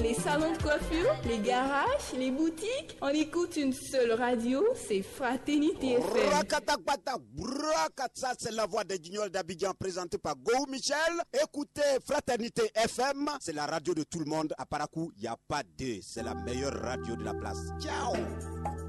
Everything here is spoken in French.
Les salons de coiffure, les garages, les boutiques, on écoute une seule radio, c'est Fraternité FM. Ça c'est la voix des Guignols d'Abidjan présentée par Go Michel. Écoutez Fraternité FM, c'est la radio de tout le monde. À Parakou, il n'y a pas deux, c'est la meilleure radio de la place. Ciao.